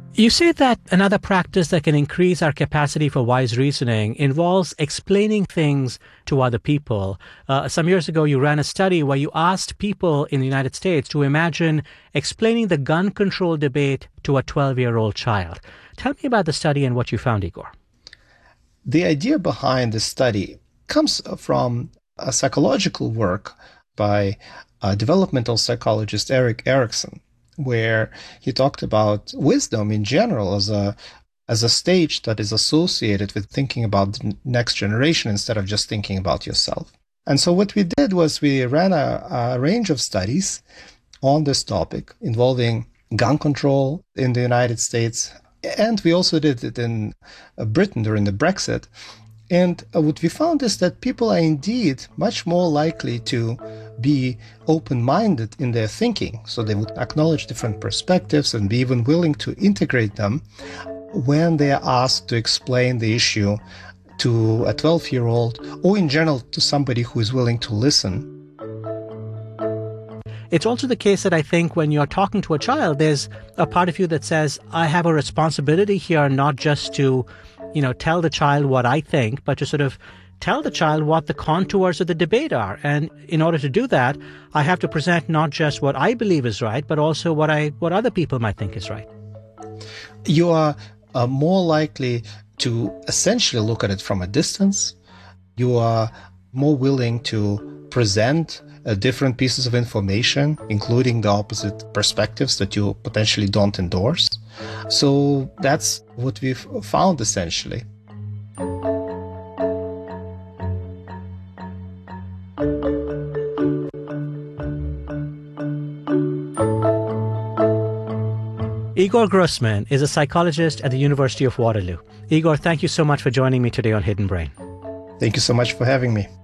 You say that another practice that can increase our capacity for wise reasoning involves explaining things to other people. Some years ago, you ran a study where you asked people in the United States to imagine explaining the gun control debate to a 12-year-old child. Tell me about the study and what you found, Igor. The idea behind this study comes from a psychological work by developmental psychologist Erik Erikson, where he talked about wisdom in general as a stage that is associated with thinking about the next generation instead of just thinking about yourself. And so what we did was we ran a range of studies on this topic involving gun control in the United States, and we also did it in Britain during the Brexit. And what we found is that people are indeed much more likely to be open-minded in their thinking. So they would acknowledge different perspectives and be even willing to integrate them when they are asked to explain the issue to a 12-year-old or in general to somebody who is willing to listen. It's also the case that I think when you're talking to a child, there's a part of you that says, I have a responsibility here not just to tell the child what I think, but to sort of tell the child what the contours of the debate are. And in order to do that, I have to present not just what I believe is right, but also what other people might think is right. You are more likely to essentially look at it from a distance. You are more willing to present different pieces of information, including the opposite perspectives that you potentially don't endorse. So that's what we've found essentially. Igor Grossman is a psychologist at the University of Waterloo. Igor, thank you so much for joining me today on Hidden Brain. Thank you so much for having me.